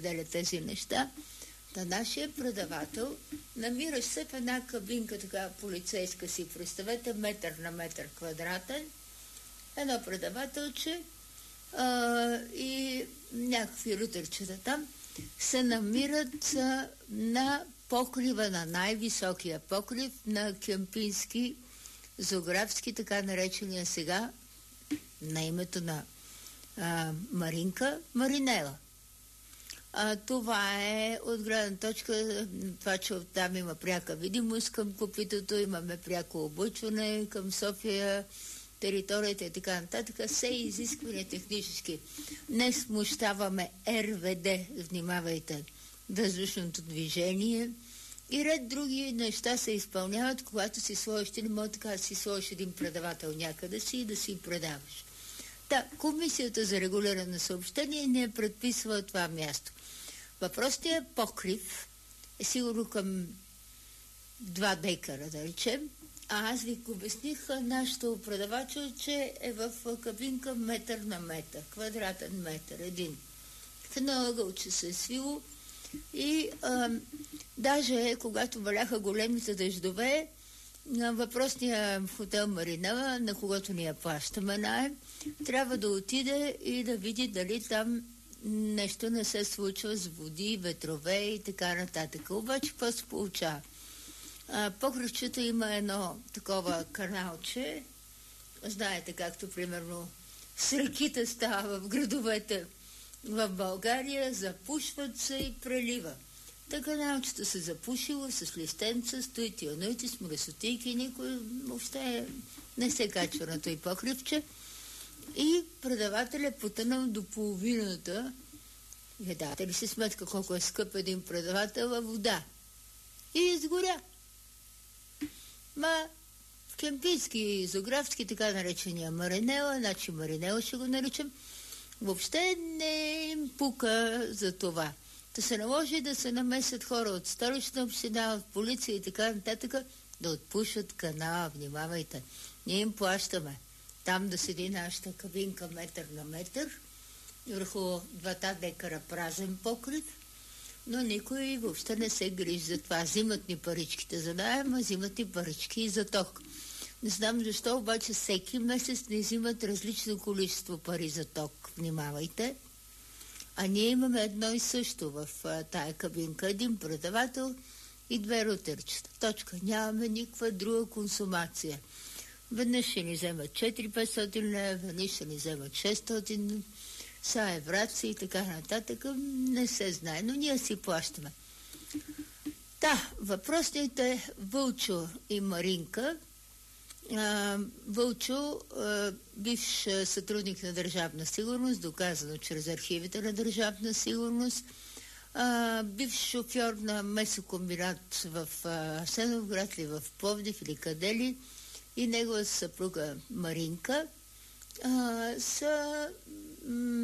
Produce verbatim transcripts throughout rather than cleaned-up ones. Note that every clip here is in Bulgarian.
деля тези неща. Та нашия предавател намираш се в една кабинка, така полицейска си, представете, метър на метър квадратен, едно предавателче а, и някакви рутърчета там се намират а, на покрива, на най-високия покрив на Кемпински зоографски, така наречения сега на името на а, Маринка, Маринела. А, това е от гледна точка, това, че оттам има пряка видимост към копитото, имаме пряко облъчване към София, територията и така нататък. Все изисквания технически. Не смущаваме Р В Д, внимавайте, въздушното движение и ред други неща се изпълняват, когато си сложиш, ти не може така да си сложиш един предавател някъде си и да си предаваш. Та, Комисията за регулиране на съобщение не е предписва това място. Въпросният покрив е сигурно към два декара, да речем, а аз ви обясних нашето предавача, че е в кабинка метър на метър, квадратен метър, един. В едно ъгълче се е свило и а, даже когато валяха големите дъждове, на въпросния хотел Маринела, на когото ние плащаме наем, трябва да отиде и да види дали там нещо не се случва с води, ветрове и така нататък. Обаче какво се получава? Покривчето има едно такова каналче, знаете, както примерно с реките става в градовете в България, запушват се и прелива. Та каналчето се запушило с листенца, стои тионоити, с мръсотийки, никой въобще не се качва на той покривче. И предавателя е потънал до половината. Вие давате ли си сметка колко е скъп един предавател във вода? И изгоря. Ма в Кемпински, зоографски, така наречения Маринела, значи Маринела ще го наричам, въобще не им пука за това. Да се наложи да се намесят хора от столична община, от полиция и така нататък, да отпушат канала, внимавайте. Ние им плащаме. Там да седи нашата кабинка метър на метър, върху двата декара празен покрив, но никой въобще не се грижи за това. Взимат ни паричките за наем, а взимат ни парички и за ток. Не знам защо, обаче всеки месец не взимат различно количество пари за ток. Внимавайте. А ние имаме едно и също в а, тая кабинка. Един предавател и две рутърчета. Точка. Нямаме никаква друга консумация. Веднъж ще ни вземат четири-петстотин лева, веднъж ще ни вземат шестстотин, са евраци и така нататък. Не се знае, но ние си плащаме. Да, въпросните Вълчо и Маринка. А, Вълчо, а, бивш сътрудник на Държавна сигурност, доказано чрез архивите на Държавна сигурност, а, бивш шофьор на месокомбинат в а, Асеновград или в Пловдив или къде ли, и негова съпруга Маринка а, са м-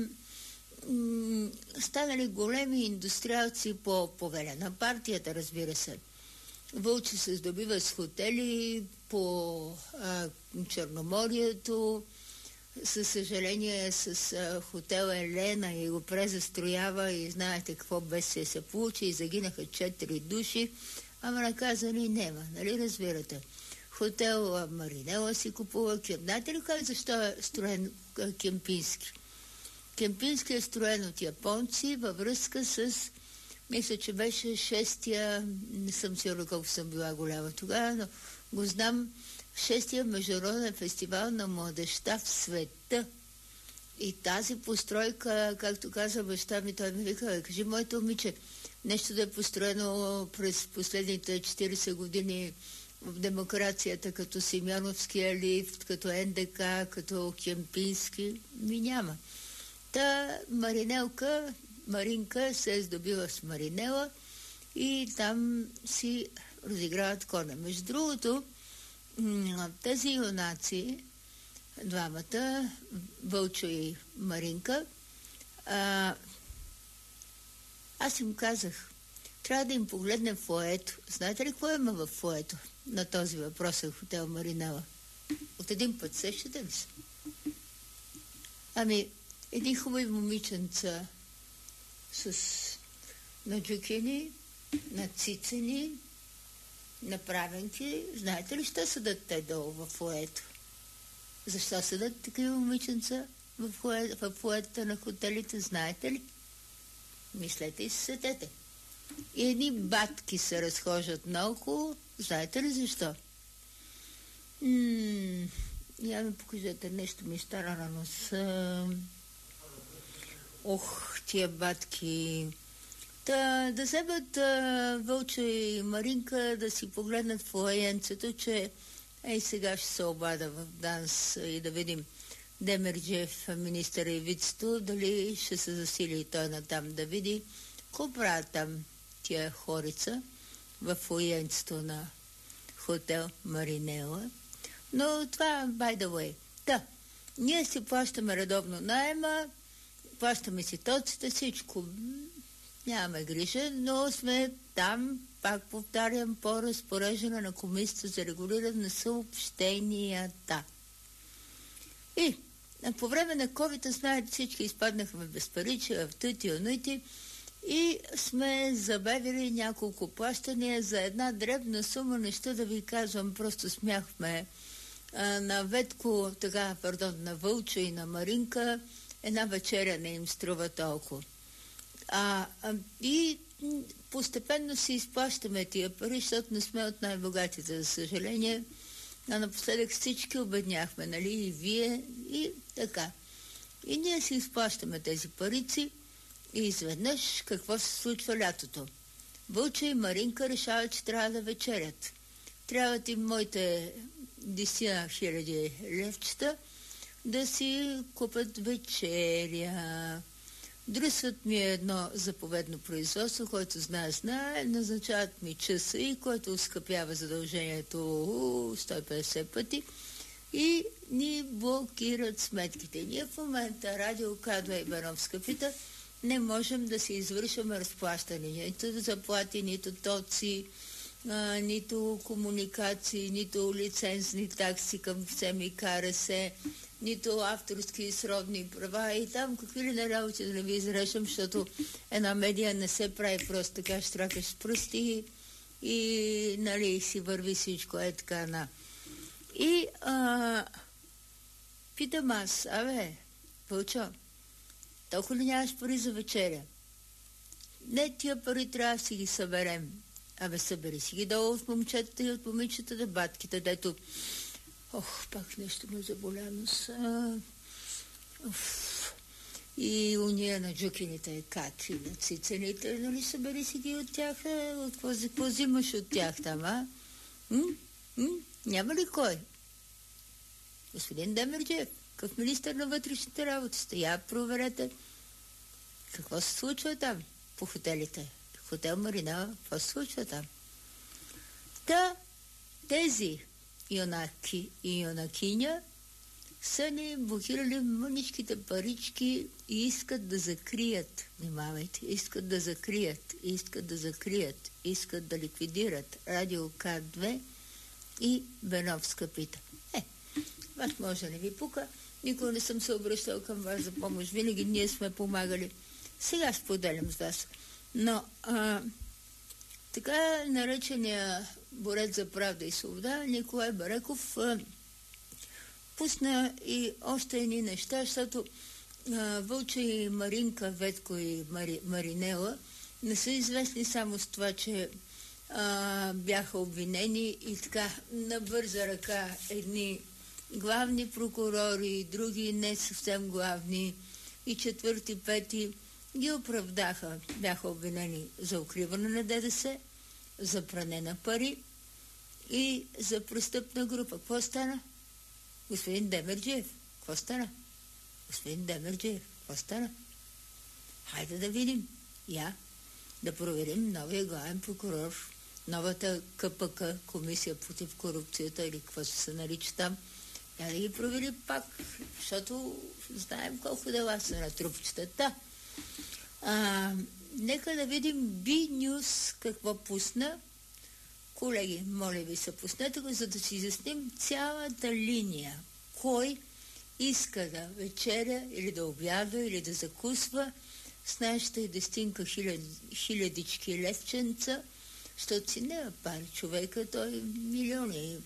м- станали големи индустриалци по повеля на партията, разбира се. Вълчо се здобива с хотели по а, Черноморието, със съжаление с а, хотел Елена и го презастроява и знаете какво бедствие се получи и загинаха четири души, ама наказани нема, нали разбирате? Хотел Маринела си купува. Знаете ли как защо е строен Кемпински? Кемпински е строен от японци във връзка с, мисля, че беше шестия, не съм сигурна колко съм била голяма тогава, но го знам, шестия международен фестивал на младежта в света. И тази постройка, както каза баща ми, той ми вика, кажи, моето момиче, нещо да е построено през последните четирийсет години в демокрацията, като Симеоновския лифт, като Н Д К, като Кемпински, ми няма. Та Маринелка, Маринка се е здобила с Маринела и там си разиграват коня. Между другото, тези юнаци, двамата, Вълчо и Маринка, а, аз им казах, трябва да им погледнем фоето. Знаете ли какво има в фоето на този въпрос е хотел Маринела? От един път сещате ли се? Ами, един хубави момиченца с на джукини, на цицени, на правенки. Знаете ли, що седат те долу в фоето? Защо седат такива момиченца в фоето, в фоето на хотелите? Знаете ли? Мислете и се сетете. И едни батки се разхождат наоколо. Знаете ли защо? М- я ми покажете, нещо ми стара на носа. Ох, тия батки. Та, да вземат Вълчо и Маринка да си погледнат в лаенцето, че ей сега ще се обада в ДАНС и да видим Демерджиев, министър и вицето, дали ще се засили и той натам да види какво правят там тия хорица в лаенцето на хотел Маринела. Но това by the way. Да, ние си плащаме редовно наема, плащаме си тоците, всичко. Нямаме грижа, но сме там, пак повтарям, по разпореждане на Комисията за регулиране на съобщенията. И по време на ковид, знаете, всички изпаднахме без парича, в тъти, онути и сме забавили няколко плащания за една дребна сума, неща да ви казвам, просто смяхме а, на Ветко, така, пардон, на Вълчо и на Маринка, една вечеря не им струва толкова. А, а, и постепенно си изплащаме тия пари, защото не сме от най-богатите, за съжаление. А напоследък всички обедняхме, нали, и вие, и така. И ние си изплащаме тези парици и изведнъж какво се случва лятото? Вълчо и Маринка решават, че трябва да вечерят. Трябват им моите десет хиляди левчета да си купят вечеря. Дръсват ми едно заповедно производство, който знае, знае, назначават ми часа и който ускъпява задължението сто и петдесет пъти и ни блокират сметките. Ние в момента, Радио Кадва и Беновска пита, не можем да си извършваме разплащане, нито заплати, нито тоци, а, нито комуникации, нито лицензни такси към СЕМИ, КРС, нито авторски и сродни права и там какви ли не работи да не ви изрежам, защото една медия не се прави просто така, штракаш с пръсти и, и нали, си върви всичко, е така, на. И а, питам аз, абе, Вълчо, толкова ли нямаш пари за вечеря? Не, тия пари трябва да си ги съберем. Абе, събери си ги долу от момчетата и от момичетата, батките, дето ох, пак нещо ме заболя носа. И уния на джукините качи, на цицените, нали, събери си ги от тях, от какво взимаш от тях там, а? М? М? Няма ли кой? Господин Демерджиев, какъв министър на вътрешните работи сте? Я проверете какво се случва там по хотелите. Хотел Маринела, какво се случва там? Та, тези юнаки и юнакиня са ни блокирали мъничките парички и искат да закрият, внимавайте, искат да закрият, искат да закрият, искат да ликвидират Радио К две и Беновска пита. Е, вас може да не ви пука, никога не съм се обръщал към вас за помощ, винаги ние сме помагали. Сега споделям с вас. Но а, така наречения борец за правда и свобода Николай Бареков а, пусна и още едни неща, защото а, Вълчо и Маринка, Ветко и Мари, Маринела не са известни само с това, че а, бяха обвинени и така на бърза ръка едни главни прокурори, други не съвсем главни и четвърти, пети ги оправдаха. Бяха обвинени за укриване на ДДС, за пране на пари и за престъпна група. Какво стана? Господин Демерджиев, какво стана? Господин Демерджиев, какво стана? Хайде да видим. Я да проверим новия главен прокурор, новата КПК, Комисия против корупцията или какво се нарича там. Я да ги провери пак, защото знаем колко дела са на трупчетата. А, нека да видим Би-Нюз какво пусна. Колеги, моля ви се, пуснете го, за да си изясним цялата линия. Кой иска да вечеря или да обяда или да закусва с нашите десетинка хиляд, хилядички левченца, защото си не е пари човека, той милиони.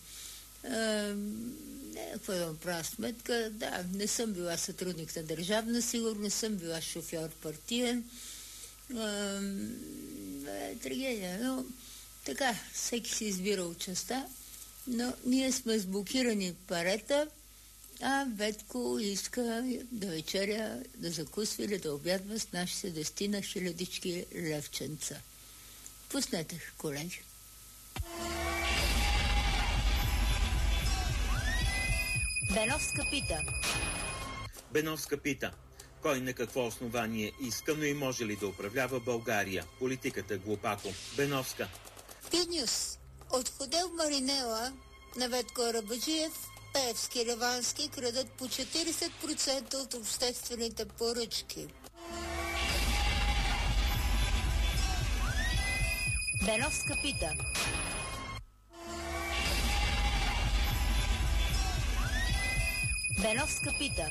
Не, какво да правя сметка, да, не съм била сътрудник на държавна сигурност, не съм била шофьор партиен. Е трагедия, но така, всеки си избира участта, но ние сме с блокирани парета, а Ветко иска да вечеря, да закусва или да обядва с нашите десетина хилядички левченца. Пуснете, колеги. Беновска пита. Беновска пита. Кой на какво основание иска, но и може ли да управлява България? Политиката глупако. Беновска. Пинюс. От хотел Маринела на Ветко Арабаджиев, Пеевски, Ревански крадат по четиридесет процента от обществените поръчки. Беновска пита. Беновска пита.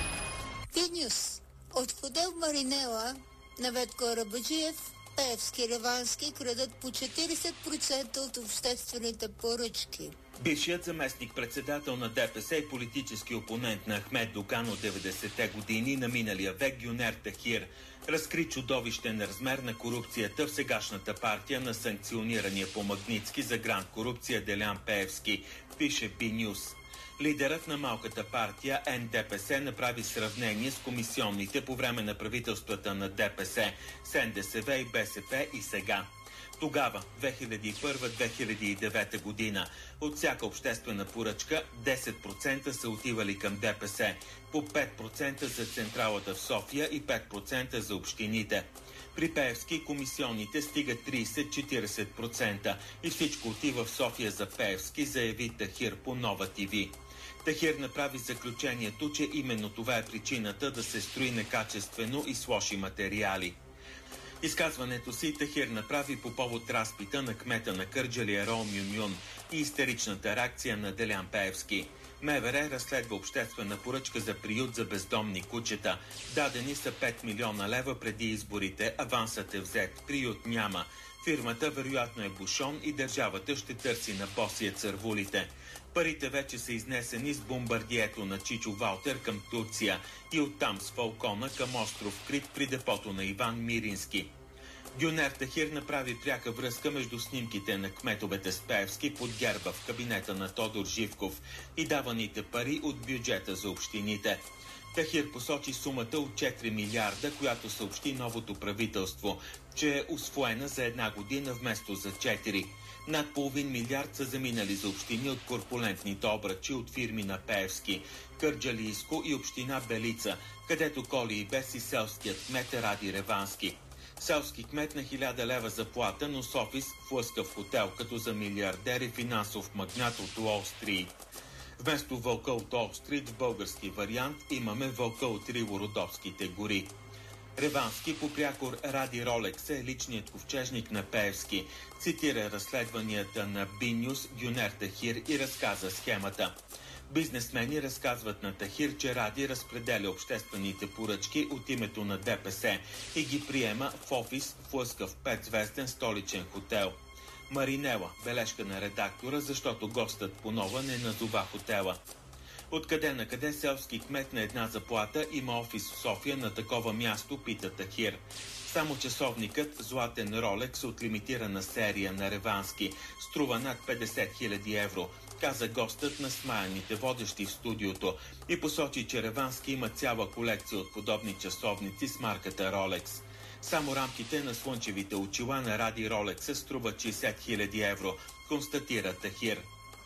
Пинюс. От хотел Маринела на Ветко Арабаджиев, Пеевски, Ревански крадат по четиридесет процента от обществените поръчки. Бившият заместник-председател на ДПС и политически опонент на Ахмед Доган от деветдесетте години на миналия век Гюнер Тахир разкри чудовищен размер на корупцията в сегашната партия на санкционирания по Магнитски за гранд корупция Делян Пеевски, пише Би-Нюс. Лидерът на малката партия Ен Де Пе Се направи сравнение с комисионните по време на правителствата на ДПС, С Ен Де Се Ве и Бе Се Пе и сега. Тогава, две хиляди и първа - две хиляди и девета година, от всяка обществена поръчка десет процента са отивали към Де Пе Се, по пет процента за централата в София и пет процента за общините. При Пеевски комисионните стигат тридесет до четиридесет процента и всичко отива в София за Пеевски, заяви Тахир по Нова ТВ. Тахир направи заключението, че именно това е причината да се строи некачествено и с лоши материали. Изказването си Тахир направи по повод разпита на кмета на Кърджали Ерол Мюмюн и истеричната реакция на Делян Пеевски. Ме Ве Ре разследва обществена поръчка за приют за бездомни кучета. Дадени са пет милиона лева преди изборите, авансът е взет, приют няма. Фирмата вероятно е бушон и държавата ще търси на босия цървулите. Парите вече са изнесени с бомбардието на Чичо Валтер към Турция и оттам с Фалкона към остров Крит при депото на Иван Мирински. Гюнер Тахир направи пряка връзка между снимките на кметовете с Пеевски под герба в кабинета на Тодор Живков и даваните пари от бюджета за общините. Тахир посочи сумата от четири милиарда, която съобщи новото правителство, че е усвоена за една година вместо за четири. Над половин милиард са заминали за общини от корпулентните обръчи от фирми на Пеевски, Кърджалийско и община Белица, където коли и без и селският кмет е Ради Ревански. Селски кмет на хиляда лева заплата, но с офис в лъскав хотел, като за милиардер и финансов магнат от Уол Стрит. Вместо вълка от Уол Стрит в български вариант имаме вълка от Ривородопските гори. Ревански по прякор Ради Ролекс е личният ковчежник на Пеевски. Цитира разследванията на Би-Нюс Гюнер Тахир и разказа схемата. Бизнесмени разказват на Тахир, че Ради разпределя обществените поръчки от името на Де Пе Се и ги приема в офис в лъскав петзвезден столичен хотел. Маринела, бележка на редактора, защото гостът по нова не назова хотела. Откъде на къде селски кмет на една заплата има офис в София на такова място, пита Тахир. Само часовникът златен Ролекс от лимитирана серия на Ревански струва над петдесет хиляди евро, каза гостът на смаяните водещи в студиото и посочи, че Ревански има цяла колекция от подобни часовници с марката Ролекс. Само рамките на слънчевите очила на Ради Ролекса струват шейсет хиляди евро, констатира Тахир.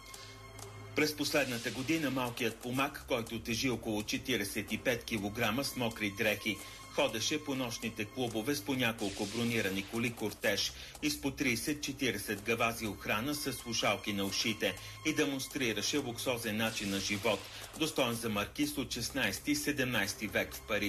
През последната година малкият помак, който тежи около четиридесет и пет килограма с мокри дрехи, ходеше по нощните клубове с по няколко бронирани коли кортеж и с по тридесет до четиридесет гавази охрана с слушалки на ушите и демонстрираше луксозен начин на живот, достоен за маркиз от шестнадесети и седемнадесети век в Париж.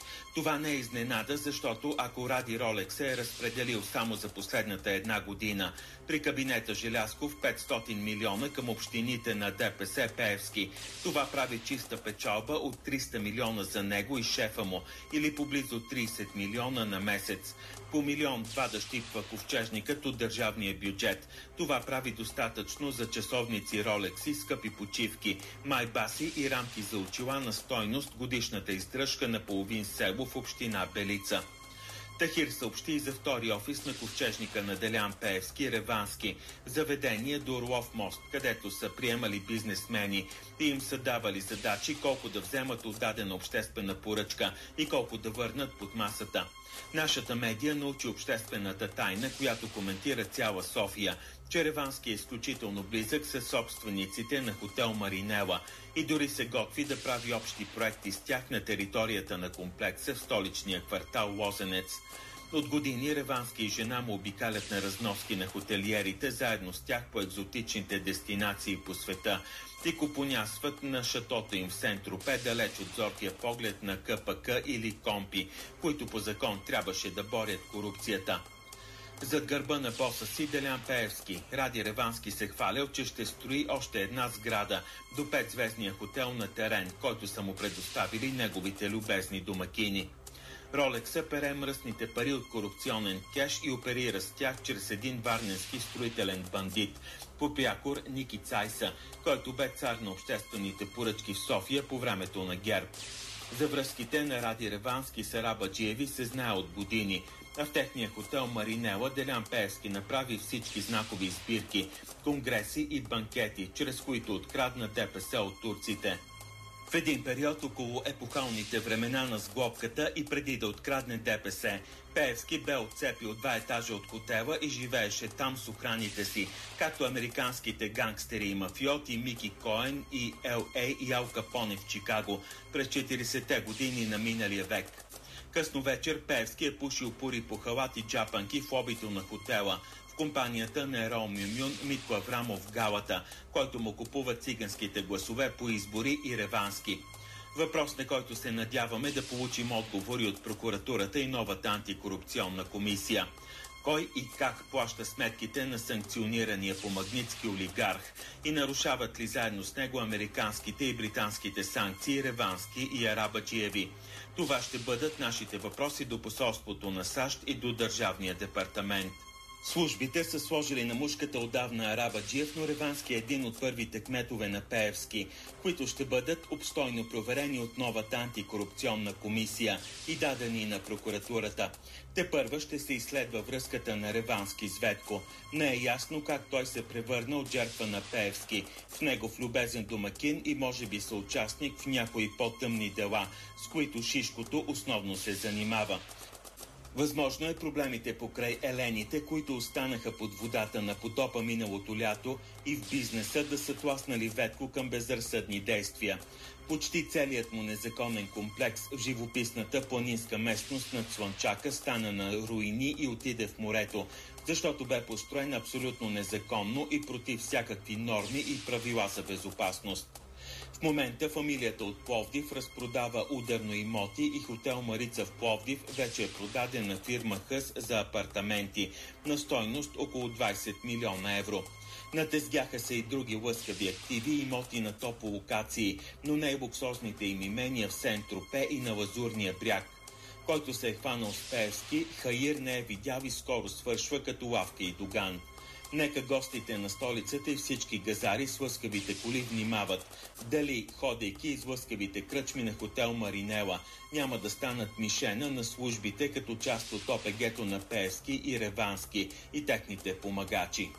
Това не е изненада, защото ако Ради Ролекс се е разпределил само за последната една година при кабинета Желязков петстотин милиона към общините на ДПС Пеевски, това прави чиста печалба от триста милиона за него и шефа му, или поблизо трийсет милиона на месец. По милион два да щипва ковчежникът от държавния бюджет. Това прави достатъчно за часовници Ролекси, скъпи почивки, майбаси и рамки за очила на стойност годишната издръжка на половин село в община Белица. Тахир съобщи и за втори офис на ковчежника на Делян Пеевски, Ревански, заведение до Орлов мост, където са приемали бизнесмени и им са давали задачи колко да вземат от дадена обществена поръчка и колко да върнат под масата. Нашата медия научи обществената тайна, която коментира цяла София, че Ревански е изключително близък с собствениците на хотел Маринела и дори се готви да прави общи проекти с тях на територията на комплекса в столичния квартал Лозенец. От години Ревански и жена му обикалят на разноски на хотелиерите заедно с тях по екзотичните дестинации по света и купонясват на шатото им в Сент-Тропе, далеч от зоркия поглед на Ка Пе Ка или Компи, които по закон трябваше да борят корупцията. Зад гърба на боса си Делян Пеевски, Ради Ревански се хвалял, че ще строи още една сграда до петзвездния хотел на терен, който са му предоставили неговите любезни домакини. Ролекса пере мръсните пари от корупционен кеш и оперира с тях чрез един варненски строителен бандит, по прякор Ники Цайса, който бе цар на обществените поръчки в София по времето на ГЕРБ. За връзките на Ради Ревански с Арабаджиеви се знае от години, а в техния хотел Маринела Делян Пеевски направи всички знакови избирки, конгреси и банкети, чрез които открадна ДПС от турците. В един период около епохалните времена на сглобката и преди да открадне ДПС, Пеевски бе отцепил два етажа от хотела и живееше там с охраните си, както американските гангстери и мафиоти Мики Коен и Ел Ей и Ал Капоне в Чикаго през четиридесетте години на миналия век. Късно вечер Пеевски е пушил пури по халати джапанки в лобито на хотела, в компанията на Ерол Мюмюн, Митко Аврамов в Галата, който му купува циганските гласове по избори, и Ревански. Въпрос, на който се надяваме да получим отговори от прокуратурата и новата антикорупционна комисия. Кой и как плаща сметките на санкционирания по Магнитски олигарх и нарушават ли заедно с него американските и британските санкции Ревански и Арабаджиеви? Това ще бъдат нашите въпроси до посолството на САЩ и до Държавния департамент. Службите са сложили на мушката отдавна Арабаджиев, но Ревански е един от първите кметове на Пеевски, които ще бъдат обстойно проверени от новата антикорупционна комисия и дадени на прокуратурата. Тепърва ще се изследва връзката на Ревански с Ветко. Не е ясно как той се превърна от жертва на Пеевски в негов любезен домакин и може би съучастник в някои по-тъмни дела, с които Шишкото основно се занимава. Възможно е проблемите покрай елените, които останаха под водата на потопа миналото лято и в бизнеса, да са тласнали Ветко към безразсъдни действия. Почти целият му незаконен комплекс в живописната планинска местност над Слънчака стана на руини и отиде в морето, защото бе построен абсолютно незаконно и против всякакви норми и правила за безопасност. В момента фамилията от Пловдив разпродава ударно имоти и хотел Марица в Пловдив вече е продаден на фирма Хъс за апартаменти на стойност около двайсет милиона евро. Натезгяха се и други лъскави активи и имоти на топо локации, но не и луксозните им имения в Сент-Тропе и на Лазурния бряг. Който се е хванал с Пеевски, Хаир не е видял и скоро свършва като Лавка и Доган. Нека гостите на столицата и всички газари с лъскавите коли внимават дали, ходейки из лъскавите кръчми на хотел Маринела, няма да станат мишена на службите като част от ОПГ-то на Пеевски и Ревански и техните помагачи.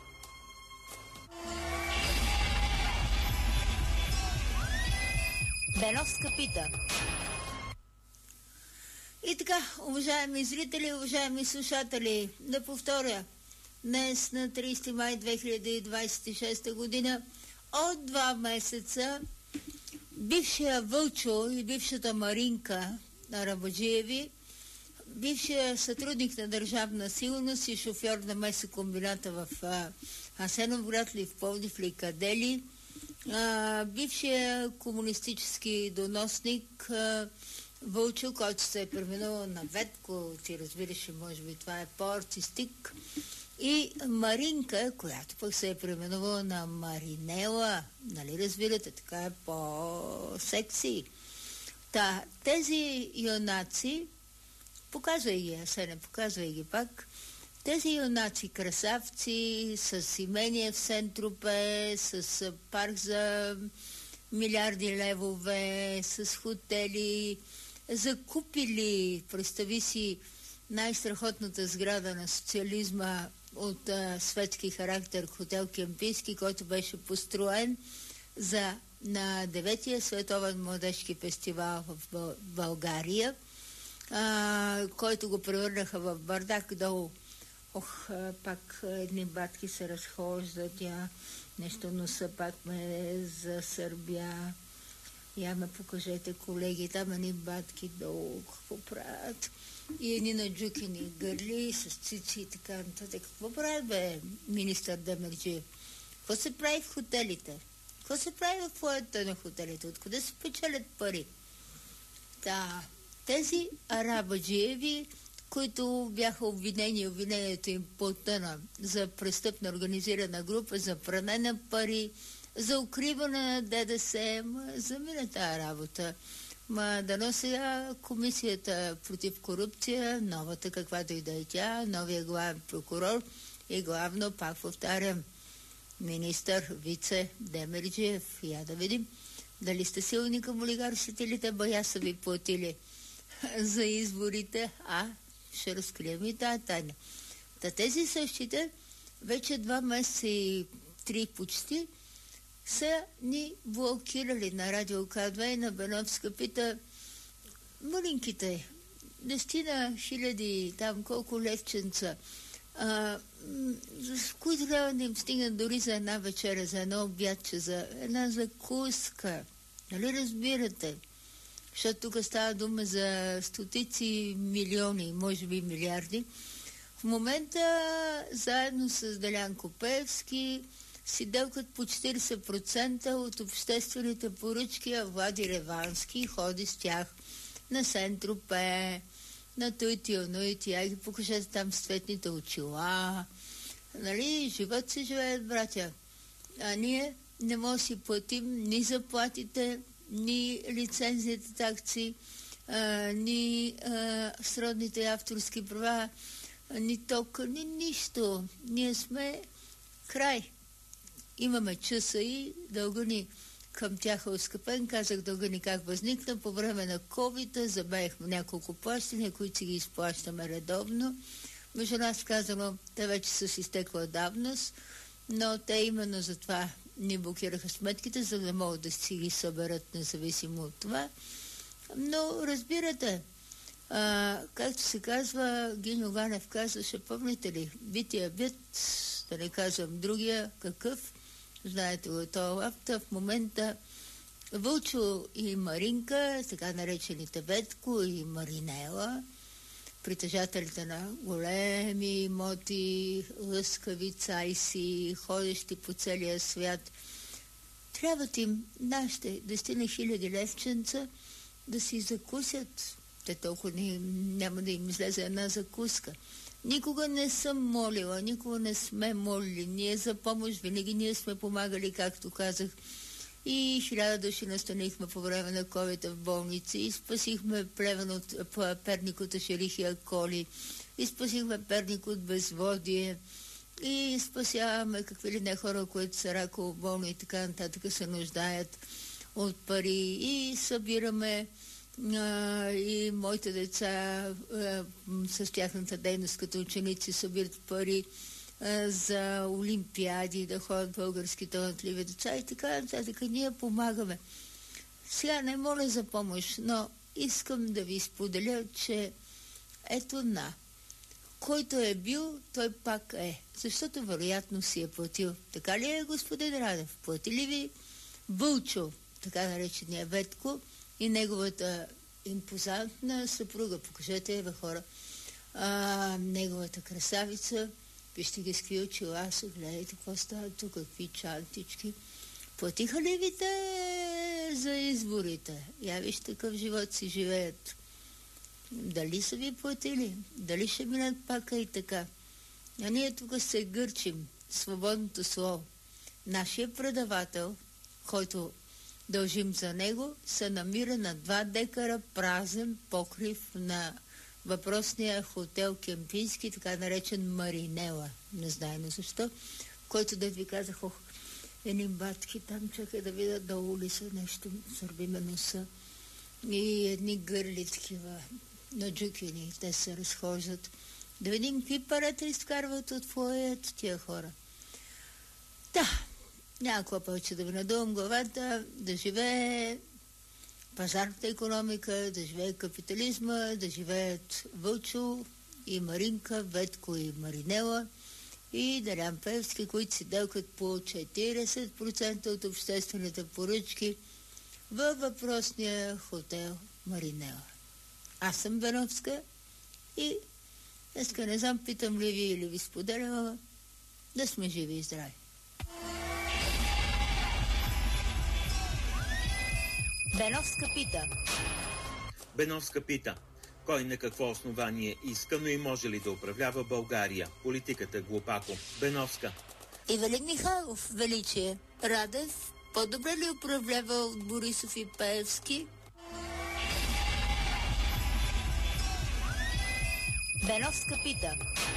Беновска пита. И така, уважаеми зрители, уважаеми слушатели, да повторя. Днес на трийсети май две хиляди двадесет и шеста година, от два месеца, бившия Вълчо и бившата Маринка на Арабаджиеви, бившия сътрудник на Държавна сигурност и шофьор на месокомбината в Асеновград ли, в Пловдив ли, къде ли, бившия комунистически доносник Вълчо, който се е преминал на Ветко, ти разбираш, може би това е по-артистик, и Маринка, която пък се е преименувала на Маринела, нали разбирате, така е по-секси. Та, тези юнаци, показвай ги, а не показвай ги пак, тези юнаци красавци с имение в Сен-Тропе, с парк за милиарди левове, с хотели, закупили, представи си, най-страхотната сграда на социализма от а, светски характер, хотел Кемпийски, който беше построен за, на деветия световен младежки фестивал в Бъл, България, а, който го превърнаха в бардак долу. Ох, а, пак едни батки се разхождат, я нещо носа пак ме за Сърбия. Я ме покажете, колеги, там едни батки долу, какво правят? И едни наджукени гърли с цици и така нататък. Какво правят, бе, министър Демерджиев? Какво се прави в хотелите? Какво се прави в фоята на хотелите? Откъде се печелят пари? Да, тези арабаджиеви, които бяха обвинени, обвинението им потъна за престъпна организирана група, за пране на пари, за укриване на ДДС, ма замина тази работа. Ма дано сега комисията против корупция, новата каквато и да е тя, новия главен прокурор и главно, пак повтарям, министър, вице Демерджиев. Я да видим дали сте силни към олигарсите или те бая са ви платили за изборите, а ще разкрием и тази тайна. Та тези същите вече два месеца и три почти са ни блокирали на Радио К две и на Беновска пита маленьките, десетина хиляди, там колко левченца, а, с които трябва да им стигнат дори за една вечеря, за едно обядче, за една закуска. Нали разбирате? Защото тук става дума за стотици милиони, може би милиарди. В момента, заедно с Делян Копевски, си делкат по четирийсет процента от обществените поръчки, а Влади Ревански ходи с тях на Сен-Тропе, на Туити, Онуити, а ги покажете там с цветните очила. Нали, живот си живеят, братя. А ние не можем да си платим ни заплатите, ни лицензията такси, а, ни а, сродните авторски права, ни тока, ни нищо. Ние сме край. Имаме часа и дълга ни към тях е оскъпен. Казах дълга ни как възникна. По време на ковида забеехме няколко плащания, които си ги изплащаме редовно. Между нас казано, те вече са си изтекла давност, но те именно за това ни блокираха сметките, за да могат да си ги съберат независимо от това. Но разбирате, а, както се казва, Гиньо Ганев казваше, помните ли, бития бит, да не казвам другия, какъв, знаете го, това лапта, в момента Вълчо и Маринка, така наречените Ветко и Маринела, притежателите на големи имоти, лъскави цайси, ходещи по целия свят, трябват им нашите десетина хиляди левченца да си закусят. Те толкова не, няма да им излезе една закуска. Никога не съм молила, никога не сме молили. Ние за помощ винаги ние сме помагали, както казах. И хиляда души настанихме по време на ковида в болници, и спасихме Плевен от Перник от Ашерихия коли, и спасихме Перник от безводие, и спасяваме какви ли не хора, които са раково болни и така нататък се нуждаят от пари, и събираме а, и моите деца а, с тяхната дейност като ученици събират пари а, за олимпиади, да ходят български талантливи деца и така нататък. Ние помагаме. Сега не моля за помощ, но искам да ви споделя, че ето на, който е бил, той пак е, защото вероятно си е платил. Така ли е, господин Радев? Плати ли ви Вълчо, така наречения Ветко, и неговата импозантна съпруга? Покажете я, бе, хора. А, неговата красавица, вижте ги с какви очила са, гледайте какво става тук, какви чантички. Платиха ли ви те за изборите. Я виж такъв живот си живеят. Дали са ви платили? Дали ще минат пака и така? А ние тук се гърчим. Свободното слово. Нашия предавател, който дължим за него, се намира на два декара празен покрив на въпросния хотел Кемпински, така наречен Маринела. Не знаем защо. Който да ви казах, ох, едни батки там, чакай да видя долу ли са, нещо сърбиме носа. И едни гърли такива наджукини, те се разхождат. Да видим какви парата изкарват от фоето тия хора. Да, някаква повече да ви надувам главата, да живее пазарната икономика, да живее капитализма, да живеят Вълчо и Маринка, Ветко и Маринела и Делян Пеевски, които си делкат по четиридесет процента от обществените поръчки във въпросния хотел Маринела. Аз съм Беновска и днеска не знам, питам ли ви или ви споделям, да сме живи и здрави. Беновска пита. Беновска пита. Кой на какво основание иска, но и може ли да управлява България? Политиката глупако. Беновска. Ивелин Михайлов, величие. Радев, по-добре ли управлява от Борисов и Пеевски? Беновска пита.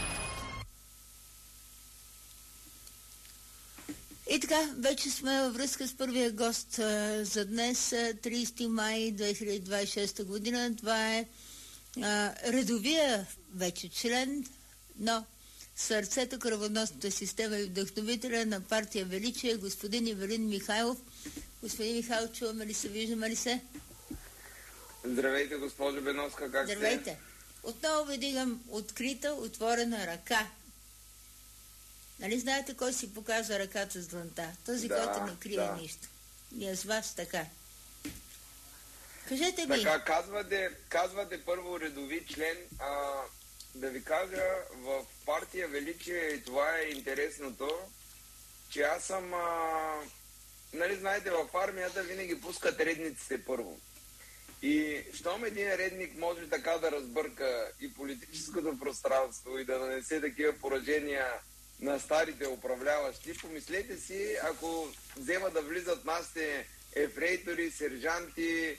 И така, вече сме във връзка с първия гост а, за днес, тридесети май две хиляди двадесет и шеста година. Това е а, редовия вече член, но сърцето, кръвоносната система и вдъхновителя на партия Величие, господин Ивелин Михайлов. Господин Михайлов, чуваме ли се, виждаме ли се? Здравейте, госпожо Беновска, как сте? Здравейте. Отново ви дигам открита, отворена ръка. Нали знаете кой си показва ръката с дланта? Този, да, който не крие да. нищо. И е с вас така. Кажете ми. Така, казвате, казвате първо редови член. А, да ви кажа, в партия Величие, и това е интересното, че аз съм... А, нали знаете, в армията винаги пускат редниците първо. И щом един редник може така да разбърка и политическото пространство и да нанесе такива поражения на старите управляващи, помислете си, ако взема да влизат нашите ефрейтори, сержанти,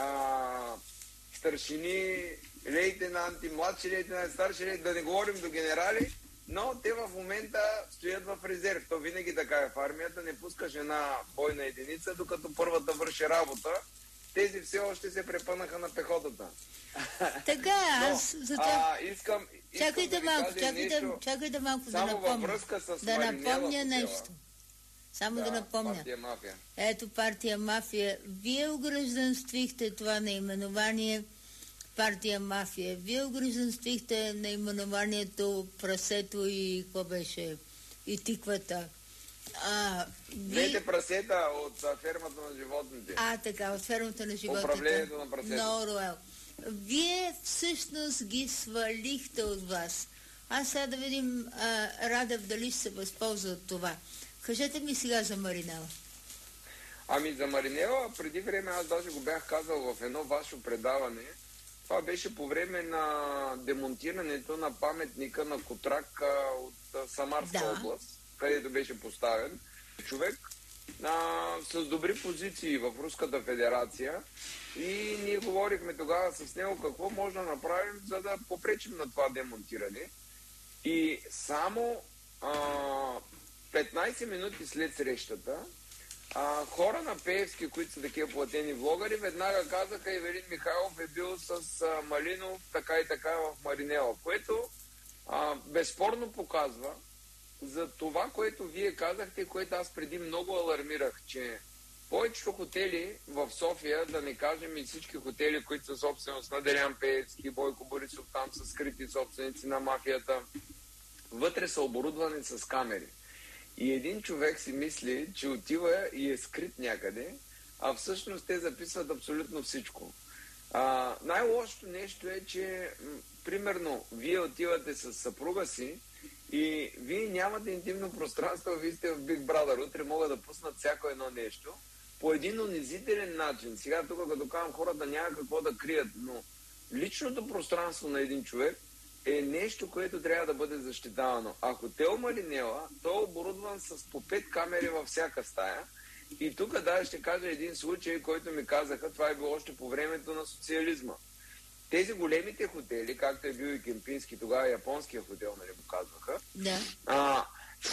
а, старшини, лейтенанти, младши лейтенанти, старши лейтенанти, да не говорим до генерали, но те в момента стоят в резерв. То винаги така е в армията, не пускаш една бойна единица, докато първата върши работа. Тези все още се препънаха на пехотата. Така, аз за това... А, искам, искам чакайте да малко, ви чакайте, нещо, чакайте малко да само във напомня. връзка с Да Маринела напомня хотела. нещо. Само да, Да, напомня. партия Мафия. Ето партия Мафия. Вие огражданствихте това наименование партия Мафия. Вие огражданствихте наименованието Прасето и какво беше? И тиквата. А, ви... Двете прасета от а, фермата на животните. А, така, от фермата на животните. Управлението на прасета. No, Роел. Вие всъщност ги свалихте от вас. Аз сега да видим а, Радев дали ще се възползва от това. Кажете ми сега за Маринела. Ами за Маринела, преди време аз даже го бях казал в едно ваше предаване. Това беше по време на демонтирането на паметника на Котрак от а, Самарска Да. област, където беше поставен човек а, с добри позиции в Руската федерация. И ние говорихме тогава с него какво може да направим, за да попречим на това демонтиране. И само а, петнайсет минути след срещата, а, хора на Пеевски, които са такива платени влогари, веднага казаха, Ивелин Михайлов е бил с а, Малинов така и така в Маринела, което а, безспорно показва за това, което вие казахте, което аз преди много алармирах, че повечето хотели в София, да не кажем и всички хотели, които са собственост на Делян Пеевски, Бойко Борисов, там са скрити собственици на мафията, вътре са оборудвани с камери. И един човек си мисли, че отива и е скрит някъде, а всъщност те записват абсолютно всичко. А, най-лошото нещо е, че м- примерно вие отивате с съпруга си и вие нямате интимно пространство, вие сте в Big Brother, утре могат да пуснат всяко едно нещо по един унизителен начин. Сега тук, като казвам, хората няма какво да крият, но личното пространство на един човек е нещо, което трябва да бъде защитавано. А хотел Маринела, той е оборудван с по пет камери във всяка стая. И тук да ще кажа един случай, който ми казаха, това е било още по времето на социализма. Тези големите хотели, както е бил и Кемпински, тогава японския хотел, нали го казваха, Да. а,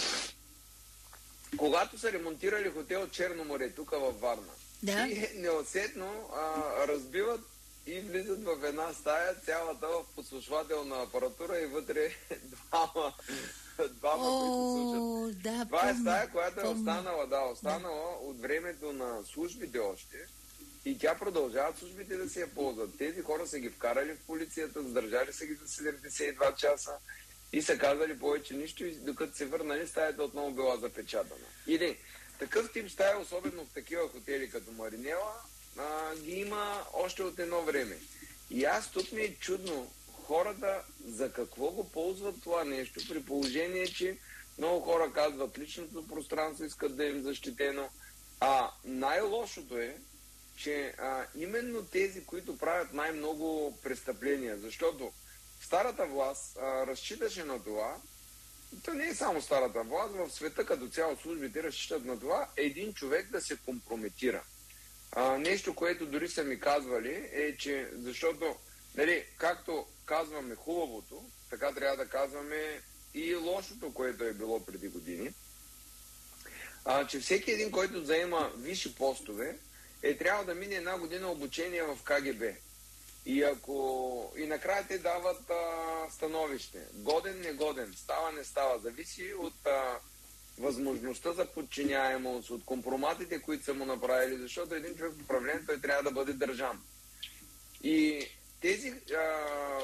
когато са ремонтирали хотел Черно море, тук във Варна, Да. и неусетно а, разбиват и влизат в една стая, цялата в подслушвателна апаратура и вътре двама, двама които слушат. О, да, Това е помня, стая, която е помня. останала, да, останала от времето на службите още. И тя продължават службите да си я ползват. Тези хора са ги вкарали в полицията, задържали са ги за седемдесет и два часа и са казали повече нищо, и докато се върнали, стаята отново била запечатана. Или такъв тип стая, особено в такива хотели като Маринела, а, ги има още от едно време. И аз тук ми е чудно хората за какво го ползват това нещо, при положение, че много хора казват личното пространство, искат да им защитено. А най-лошото е, че а, именно тези, които правят най-много престъпления, защото старата власт а, разчиташе на това, то не е само старата власт, в света като цяло службите разчитат на това, един човек да се компрометира. А, нещо, което дори са ми казвали, е, че защото, нали, както казваме хубавото, така трябва да казваме и лошото, което е било преди години, а, че всеки един, който заема висши постове, е трябва да мине една година обучение в Ка Ге Бе. И ако и накрая те дават а, становище. Годен, негоден, става, не става. Зависи от а, възможността за подчиняемост, от компроматите, които са му направили, защото един човек в управление, той трябва да бъде държан. И тези а,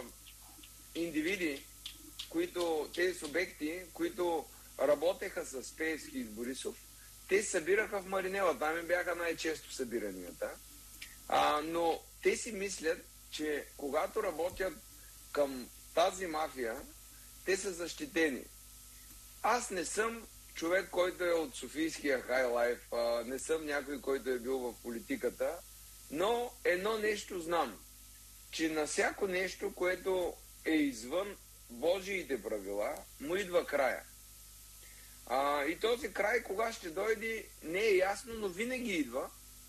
индивиди, които, тези субекти, които работеха с Пеевски и с Борисов, те се събираха в Маринела, там им бяха най-често събиранията. А, но те си мислят, че когато работят към тази мафия, те са защитени. Аз не съм човек, който е от Софийския хайлайф, а, не съм някой, който е бил в политиката, но едно нещо знам, че на всяко нещо, което е извън Божиите правила, му идва края. А, и този край, кога ще дойде, не е ясно, но винаги идва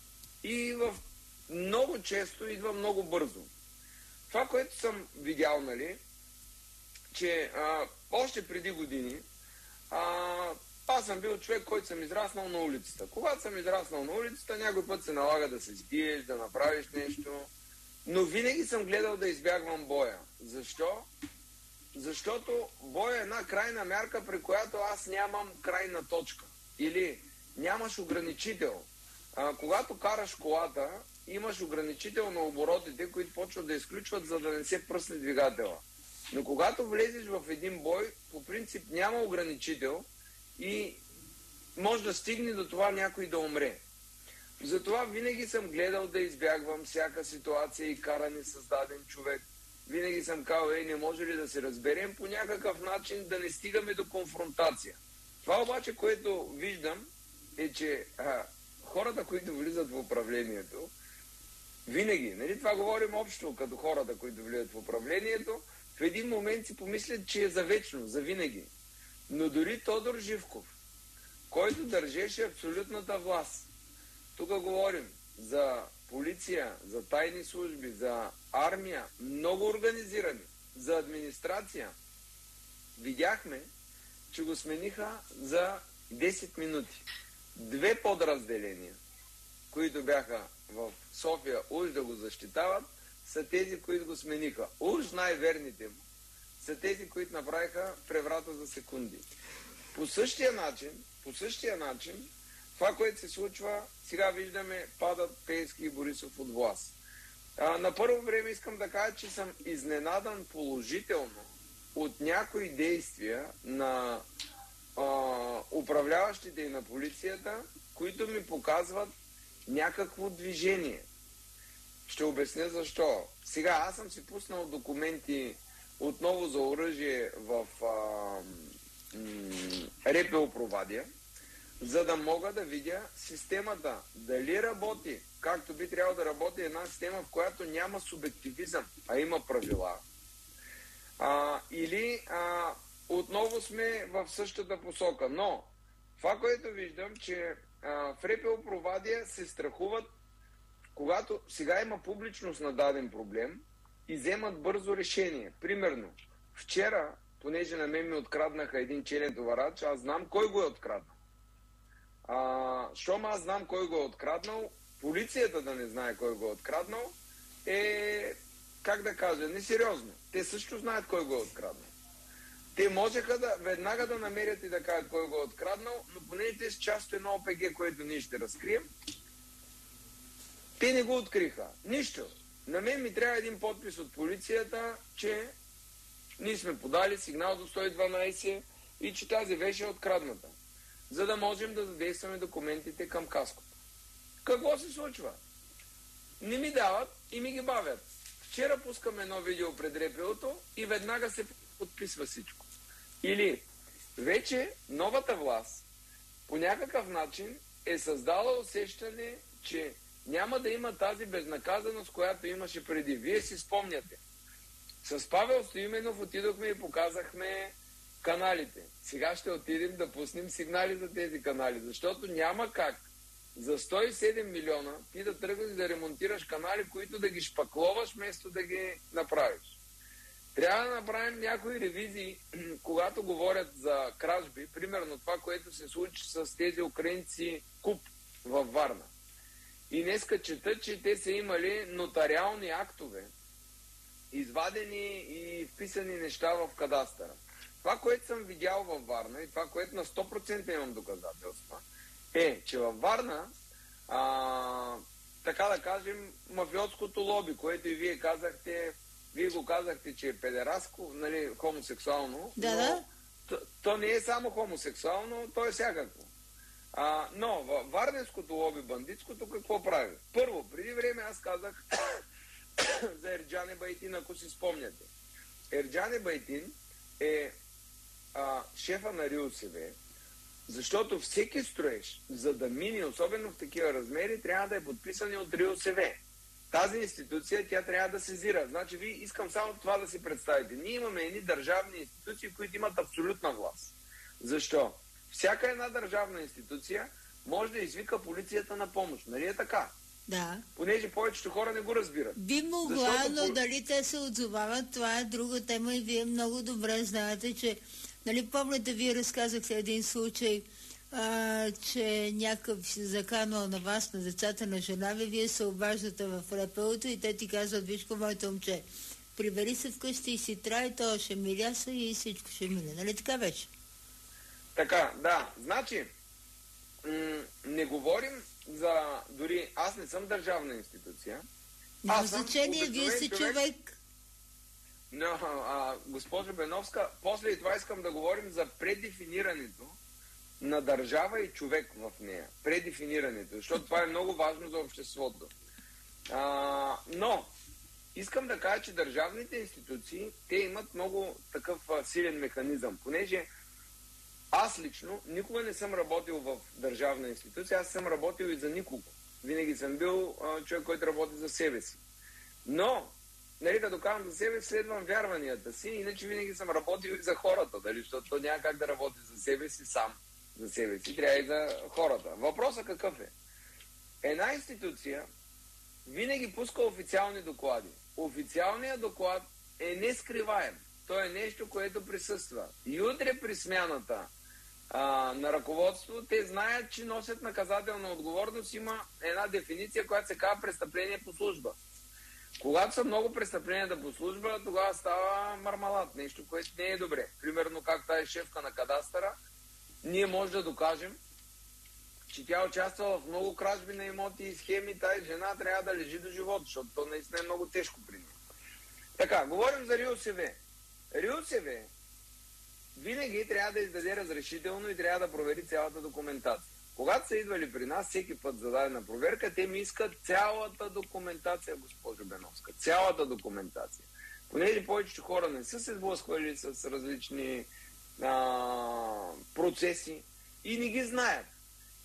и в много често идва много бързо. Това, което съм видял, нали, че а, още преди години а, аз съм бил човек, който съм израснал на улицата. Когато съм израснал на улицата, някой път се налага да се сбиеш, да направиш нещо, но винаги съм гледал да избягвам боя. Защо? Защото бой е една крайна мярка, при която аз нямам крайна точка. Или нямаш ограничител. А, когато караш колата, имаш ограничител на оборотите, които почват да изключват, за да не се пръсне двигателя. Но когато влезеш в един бой, по принцип няма ограничител и може да стигне до това някой да умре. Затова винаги съм гледал да избягвам всяка ситуация и каране с даден човек. Винаги съм казал, ей, не може ли да се разберем по някакъв начин, да не стигаме до конфронтация. Това обаче, което виждам, е, че а, хората, които влизат в управлението, винаги, нали, това говорим общо като хората, които влизат в управлението, в един момент си помислят, че е за вечно, за винаги. Но дори Тодор Живков, който държеше абсолютната власт, тук говорим за полиция, за тайни служби, за армия, много организирани, за администрация. Видяхме, че го смениха за десет минути. Две подразделения, които бяха в София уж да го защитават, са тези, които го смениха. Уж най-верните му са тези, които направиха преврата за секунди. По същия начин, по същия начин, това, което се случва, сега виждаме, падат Пеевски и Борисов от власт. А, на първо време искам да кажа, че съм изненадан положително от някои действия на а, управляващите и на полицията, които ми показват някакво движение. Ще обясня защо. Сега аз съм си пуснал документи отново за оръжие в а, м, РПО Провадия, за да мога да видя системата. Дали работи, както би трябвало да работи една система, в която няма субективизъм, а има правила. А, или а, отново сме в същата посока. Но това, което виждам, че а, в РПО Провадия се страхуват, когато сега има публичност на даден проблем и вземат бързо решение. Примерно, вчера, понеже на мен ми откраднаха един челен товарач, аз знам кой го е откраднал. А, щом аз знам кой го е откраднал, полицията да не знае кой го е откраднал, е, как да кажа, несериозно. Те също знаят кой го е откраднал. Те можеха да веднага да намерят и да кажат кой го е откраднал, но поне те с част от едно О П Г, което ние ще разкрием, те не го откриха. Нищо. На мен ми трябва един подпис от полицията, че ние сме подали сигнал до сто и дванайсет и че тази вещ е открадната, за да можем да задействаме документите към каското. Какво се случва? Не ми дават и ми ги бавят. Вчера пускам едно видео пред РПО-то и веднага се подписва всичко. Или вече новата власт по някакъв начин е създала усещане, че няма да има тази безнаказаност, която имаше преди. Вие си спомняте. С Павел Стоименов отидохме и показахме каналите. Сега ще отидем да пуснем сигнали за тези канали, защото няма как за сто и седем милиона ти да тръгнеш да ремонтираш канали, които да ги шпакловаш, вместо да ги направиш. Трябва да направим някои ревизии, когато говорят за кражби, примерно това, което се случи с тези украинци КУП във Варна. И днеска чета, че те са имали нотариални актове, извадени и вписани неща в кадастъра. Това, което съм видял във Варна и това, което на сто процента имам доказателства, е, че във Варна, а, така да кажем, мафиотското лоби, което и вие казахте, вие го казахте, че е педераско, нали, хомосексуално, да, но да. То, то не е само хомосексуално, то е всякакво. А, но във варненското лоби, бандитското, какво прави? Първо, преди време аз казах за Ерджан Байтин, ако си спомняте. Ерджан Байтин е а, шефа на РИОСВ, защото всеки строеж, за да мине, особено в такива размери, трябва да е подписан от РИОСВ. Тази институция, тя трябва да сезира. Значи, ви искам само това да си представите. Ние имаме едни държавни институции, които имат абсолютна власт. Защо? Всяка една държавна институция може да извика полицията на помощ. Нали е така? Да. Понеже повечето хора не го разбират. Би могла, Защото... но дали те се отзовават, това е друга тема и вие много добре знаете, че, нали, помните, вие разказахте един случай, а, че някакъв се заканал на вас, на децата на жена ви, вие се обаждате в РПО-то и те ти казват: вижко, моето момче, прибери се вкъщи и си трай, то ще миляса и всичко ще мине. Нали така беше? Така, да. Значи, м- не говорим за... Дори аз не съм държавна институция. Няма значение, вие сте човек. човек. Но, а, госпожо Беновска, после и това искам да говорим за предефинирането на държава и човек в нея. Предефинирането, защото това е много важно за обществото. А, но, искам да кажа, че държавните институции, те имат много такъв а, силен механизъм, понеже аз лично никога не съм работил в държавна институция, аз съм работил и за никого. Винаги съм бил а, човек, който работи за себе си. Но, нали, като казвам за себе, следвам вярванията си, иначе винаги съм работил и за хората, дали, защото няма как да работи за себе си сам. За себе си, трябва и за хората. Въпросът какъв е? Една институция винаги пуска официални доклади. Официалният доклад е нескриваем. То е нещо, което присъства. И утре при смяната а, на ръководство, те знаят, че носят наказателна отговорност. Има една дефиниция, която се казва престъпление по служба. Когато са много престъпленията по служба, тогава става мармалат. Нещо, което не е добре. Примерно, как тази шефка на кадастъра, ние може да докажем, че тя участва в много кражби на имоти и схеми. Тази жена трябва да лежи до живота, защото то наистина е много тежко при нея. Така, говорим за РИОСВ. РИОСВ винаги трябва да издаде разрешително и трябва да провери цялата документация. Когато са идвали при нас, всеки път за дадена проверка, те ми искат цялата документация, госпожо Беновска. Цялата документация. Понеже повечето хора не са се сблъсквали с различни а, процеси и не ги знаят.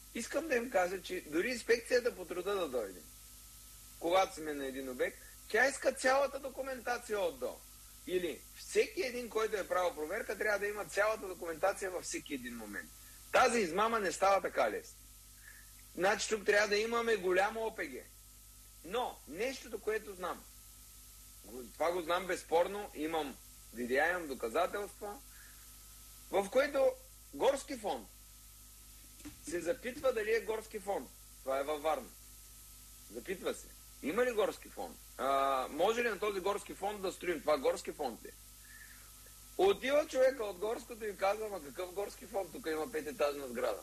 искам да им кажа, че дори инспекцията по труда да дойде, когато сме на един обект, тя иска цялата документация от до. Или всеки един, който е правил проверка, трябва да има цялата документация във всеки един момент. Тази измама не става така лесно. Значи тук трябва да имаме голямо О П Г. Но нещото, което знам, това го знам безспорно, имам видеа, имам доказателства, в което горски фонд се запитва дали е горски фонд. Това е във Варна. Запитва се. Има ли горски фонд? А, може ли на този горски фонд да строим? Това горски фонд е. Отива човека от горското и казва, ма какъв горски фонд? Тук има пететажна сграда.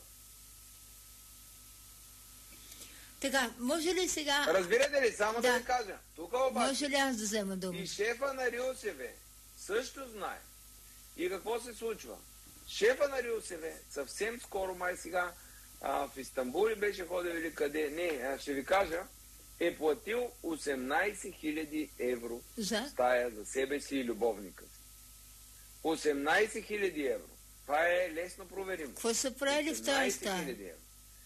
Така, може ли сега... Разбирате ли? Само да, да ви кажа. Тук обаче... Може ли аз да взема дума? И шефа на РИОСВ също знае. И какво се случва? Шефа на РИОСВ съвсем скоро, май сега, а, в Истанбул беше ходил или къде, не, ще ви кажа, е платил осемнайсет хиляди евро за стая за себе си и любовника си. осемнайсет хиляди евро. Това е лесно проверимо. Какво са правили в тази стая? Евро.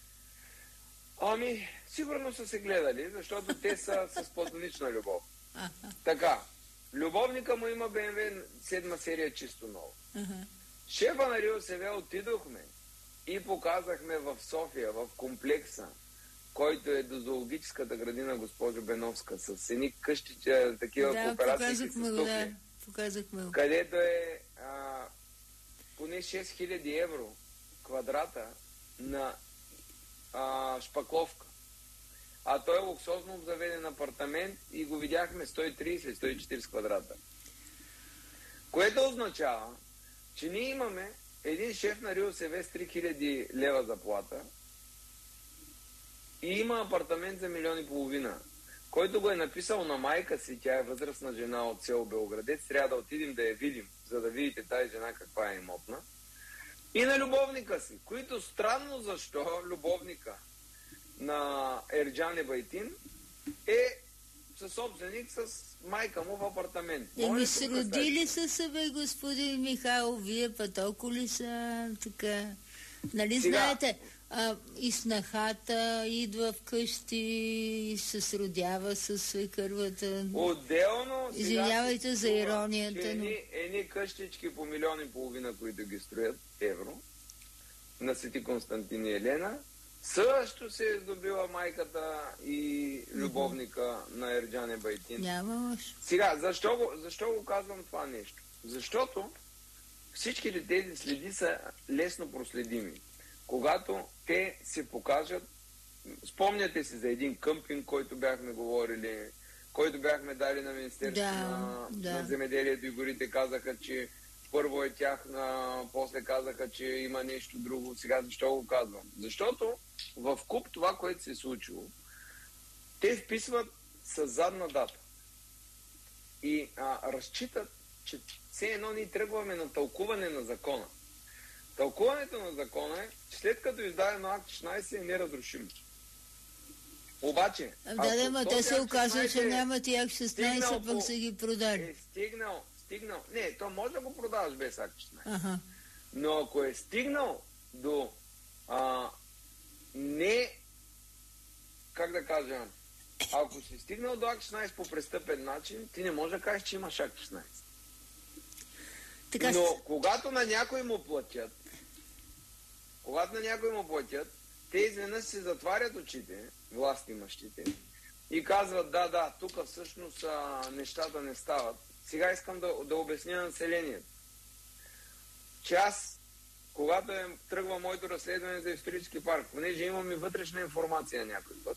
Ами, сигурно са се гледали, защото те са с платонична любов. Аха. Така, любовника му има Б М В седма серия чисто ново. Аха. Шефа на РИОСВ отидохме и показахме в София, в комплекса, който е до зоологическата градина госпожо Беновска, с едни къщи, такива да, кооперации с показахме го, да, показахме го. Където е а, поне шест хиляди евро квадрата на а, шпакловка. А той е луксозно заведен апартамент и го видяхме сто и трийсет - сто и четирийсет квадрата. Което означава, че ние имаме един шеф на РИОСВ с три хиляди лева заплата и има апартамент за милион и половина, който го е написал на майка си, тя е възрастна жена от село Белградец, трябва да отидем да я видим, за да видите тази жена каква е имотна, и на любовника си, които странно защо любовника на Ерджан Ебайтин е съсобственик с майка му в апартамент. Еми се родили са се, бе, господин Михайло, вие па толкова ли са така? Нали сега знаете, а, и снахата идва вкъщи и се сродява с свекървата. Отделно, извинявайте за иронията, но... Едни, едни къщички по милион и половина, които ги строят евро, на Свети Константин и Елена, също се е здобила майката и любовника mm-hmm. на Ерджан Ебайтин. Няма лошо. Сега, защо го, защо го казвам това нещо? Защото всичките тези следи са лесно проследими. Когато те се покажат, спомняте си за един къмпинг, който бяхме говорили, който бяхме дали на Министерството да, на, да. на земеделието и горите, казаха, че първо е тяхна, после казаха, че има нещо друго. Сега защо го казвам? Защото в куп това, което се е случило, те вписват с задна дата и а, разчитат, че все едно ние тръгваме на тълкуване на закона. Тълкуването на закона е, че след като е издадено акт шестнайсет е неразрушимо. Обаче... Да, да, ма те се оказва, че нямат и акт шестнайсет, пък са ги продали. Е стигнал, стигнал... Не, то може да го продаваш без акт шестнайсет. Ага. Но ако е стигнал до а, не... Как да кажа... Ако си стигнал до акт шестнайсет по престъпен начин, ти не можеш да кажеш, че имаш акт шестнайсет. Така... Но когато на някой му платят, когато на някой му платят, те изведнъж се затварят очите, властимащите, и казват, да, да, тук всъщност а, нещата не стават. Сега искам да, да обясня на населението, че аз, когато е, тръгва моето разследване за исторически парк, понеже имам и вътрешна информация някой път,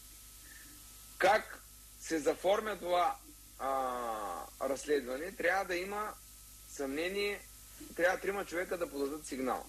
как се заформя това а, разследване, трябва да има съмнение, трябва трима човека да подадат сигнал.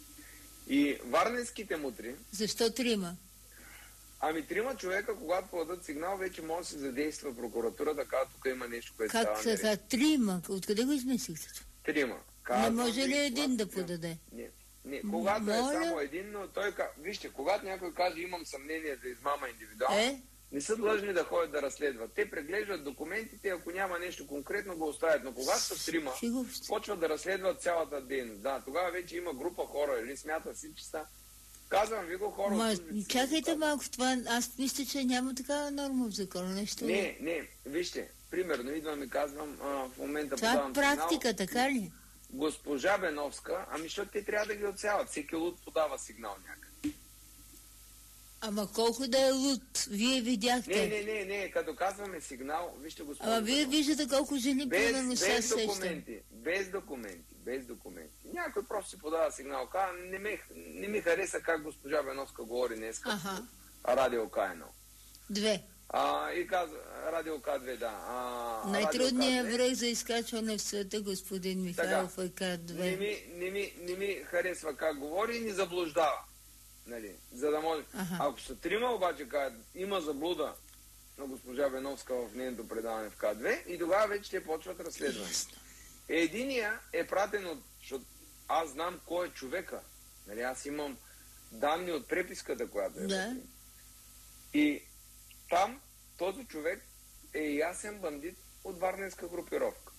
И варненските мутри... Защо трима? Ами трима човека, когато подадат сигнал, вече може да се задейства прокуратурата, когато тук има нещо, което как става така? наред. Трима? Откъде го измислихте? Трима. Не може ли един да подаде? Не, не. Когато Моля? е само един, но той... Вижте, когато някой каже, имам съмнение за измама индивидуално, е? не са длъжни да ходят да разследват. Те преглеждат документите, ако няма нещо конкретно, го оставят. Но когато са трима, почват да разследват цялата дейност. Да, тогава вече има група хора, или смята си, че са Казвам ви го, хора. Ма, от чакайте малко, това, аз мисля, че няма такава норма в закона, нещо. Не, не, вижте, примерно идвам и казвам, а, в момента това подавам е практика, сигнал, така ли? Госпожа Беновска, ами защото те трябва да ги отсяват. Всеки луд подава сигнал някъде. Ама колко да е луд? Вие видяхте. Не, не, не, не, като казваме сигнал, вижте госпожа Ама вие виждате колко жени примерно без, са без сещат. документи, без документи, без документи. Някой просто си подава сигнал. Ка, не, ми, не ми хареса как госпожа Беновска говори днес. Аха. Радио К едно. Две. А, и казва, Радио К две, да. А, Най-трудният Радио К две. връх за изкачване в света, господин Михайлов, е К две. Не ми, не, ми, не ми харесва как говори и ни заблуждава. Нали? За да може. Аха. Ако са трима, обаче кажат, има заблуда на госпожа Беновска в нейното предаване в К две и тогава вече те почват разследване. Единия е пратен от... Защото аз знам кой е човека. Нали? Аз имам данни от преписката, която е. Да. И там този човек е ясен бандит от варненска групировка.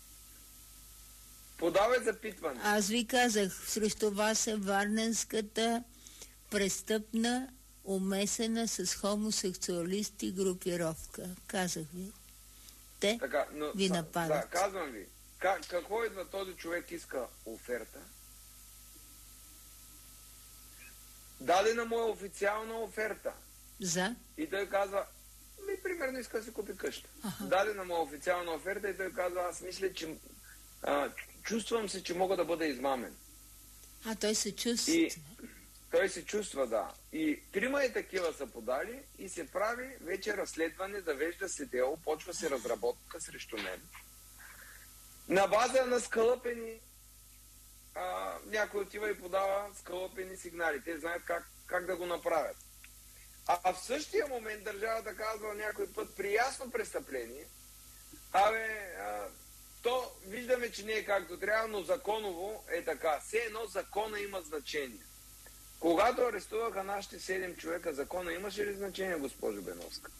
Подава запитване. Аз ви казах, срещу вас е варненската престъпна, умесена с хомосексуалисти групировка. Казах ви. Те Така, но, ви са- нападат. Да, казвам ви. Как, какво идва този човек, иска оферта? Дадена му е официална оферта. За? И той казва, ми примерно иска да си купи къща. Аха. Дадена му е официална оферта и той казва, аз мисля, че а, чувствам се, че мога да бъда измамен. А той се чувства. И той се чувства, да. И трима и такива са подали и се прави вече разследване, завежда се дело, почва се разработка срещу мен. На база на скълъпени, а, някой отива и подава скълъпени сигнали. Те знаят как, как да го направят. А в същия момент държавата казва някой път при ясно престъпление, абе, а, то виждаме, че не е както трябва, но законово е така. Все едно закона има значение. Когато арестуваха нашите седем човека, закона имаше ли значение, госпожо Беновска?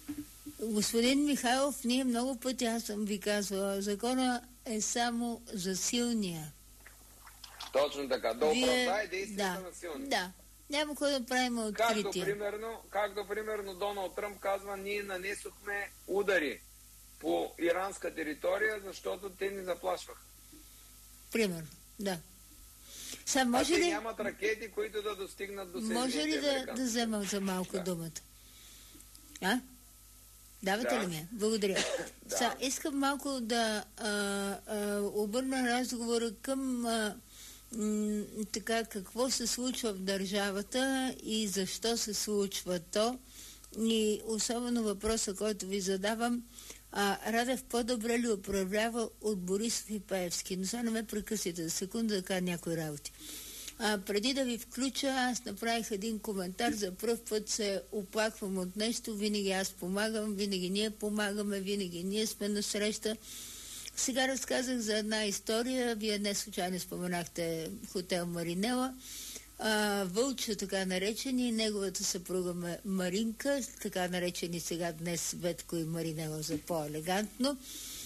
Господин Михайлов, ние много пъти, аз съм ви казвала, закона е само за силния. Точно така. Да оправдае действията да, на силни. Да. Няма кой да правим Както откритие. примерно, както примерно Доналд Тръмп казва, ние нанесохме удари по иранска територия, защото те ни заплашваха. Примерно, да. Сега, А може те ли, нямат ракети, които да достигнат до може ли Съединените да, американци. да взема за малко Да. думата? А? Давате Да. ли ми? Благодаря. Да. Сега, искам малко да а, а, обърна разговора към а, м, така, какво се случва в държавата и защо се случва то. И особено въпроса, който ви задавам, а, Радев по-добре ли управлява от Борисов и Пеевски? Но сега не ме прекъсите за секунда да кажа някои работи. А, преди да ви включа, аз направих един коментар. За пръв път се оплаквам от нещо. Винаги аз помагам, винаги ние помагаме, винаги ние сме на среща. Сега разказах за една история. Вие не случайно споменахте хотел Маринела. А, Вълчо, така наречени, неговата съпруга Маринка, така наречени сега днес Ветко и Маринела за по-елегантно,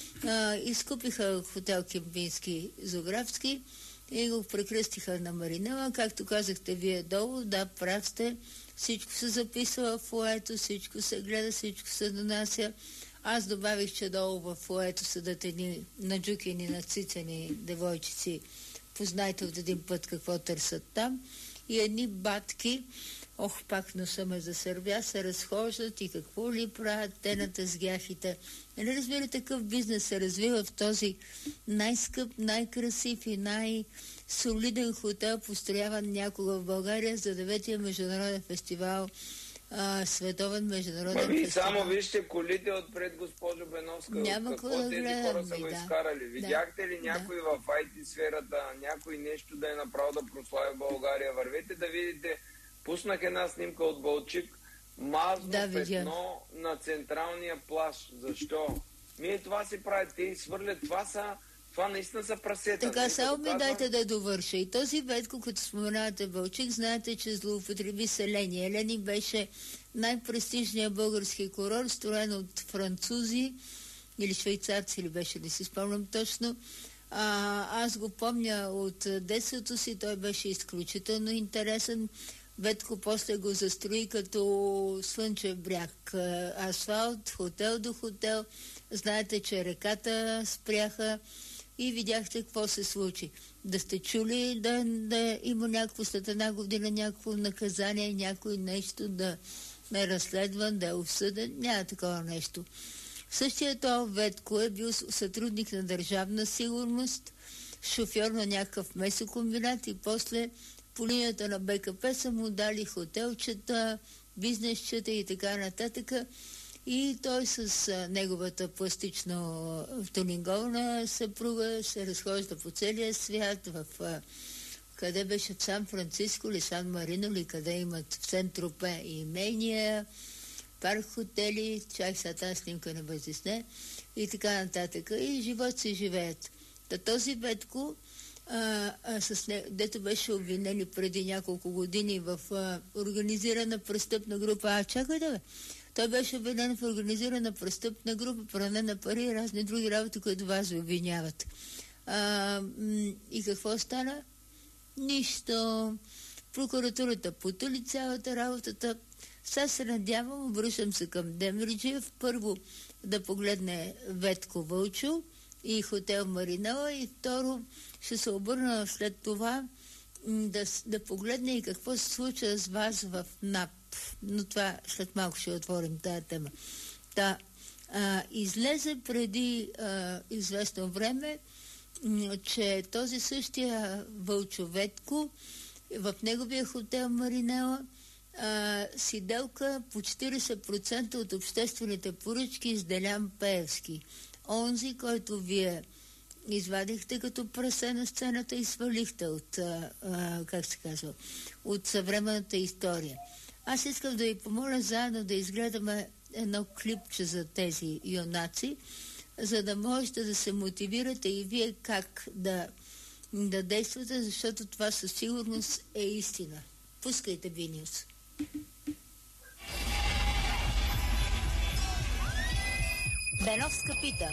а, изкупиха хотел Кемпински Зографски и го прекръстиха на Маринела. Както казахте вие долу, да, прав сте, всичко се записва в фоето, всичко се гледа, всичко се донася. Аз добавих, че долу в фоето седат едни наджукени, нацицани девойчици, познайте от един път какво търсят там, и едни батки, ох, пак носа ме за сърбя, се разхождат и какво ли правят те на тъзгяхите. Нали разбира, такъв бизнес се развива в този най-скъп, най-красив и най-солиден хотел, построяван някога в България за деветия международен фестивал, а, световен международен Ма ви фестивал. само вижте колите отпред, госпожо Беновска. Няма какво какво да тези гледам, хора са ми, го да. изкарали. Видяхте ли Да. някой в ай ти сферата, някой нещо да е направил да прослави България? Вървете да видите. Пуснах една снимка от Балчик. Мазно Да, видях. петно на централния плаж. Защо? Мие това си правят. Те свърлят. Това са Това наистина са прасета. Така, Нали, само като ми казвам- дайте да довърша. И този Ветко, като споменавате Вълчик, знаете, че злоупотреби с Елени. Елени беше най-престижният български курорт, строен от французи или швейцарци, или беше, не си спомням точно. А, аз го помня от детството си, той беше изключително интересен. Ветко после го застрои като Слънчев бряг. Асфалт, хотел до хотел. Знаете, че реката спряха и видяхте какво се случи. Да сте чули да, да има някакво след една година някакво наказание, някой нещо да е разследван, да е осъден. Няма такова нещо. Същия този Ветко е бил сътрудник на Държавна сигурност, шофьор на някакъв месокомбинат и после по линията на БКП са му дали хотелчета, бизнесчета и така нататък. И той с а, неговата пластично тунингована съпруга се разхожда по целия свят, в а, къде беше в Сан Франциско или Сан Марино, или къде имат в Сен-Тропе имения, парк хотели, чак сега тази снимка не безисне и така нататък. И живот си живеят. Та този Ветко, а, а, с не, дето беше обвинени преди няколко години в а, организирана престъпна група. А, чакай да бе. Той беше обвинен в организирана престъпна група, пране на пари и разни други работи, които вас обвиняват. А, и какво стана? Нищо. Прокуратурата потули цялата работата. Сега се надявам, обръщам се към Демерджиев, първо да погледне Ветко Вълчо и хотел Маринела и второ ще се обърна след това да, да погледне и какво се случва с вас в НАП. Но това след малко ще отворим тая тема. Та, а, излезе преди а, известно време, м- че този същия Вълчо Ветко в неговия хотел Маринела а, си делка по четирийсет процента от обществените поръчки с Делян Пеевски. Онзи, който вие извадихте като прасе на сцената и свалихте от, а, а, как се казва, от съвременната история. Аз искам да ви помоля заедно да изгледаме едно клипче за тези юнаци, за да можете да се мотивирате и вие как да, да действате, защото това със сигурност е истина. Пускайте Бинюс. Беновска пита.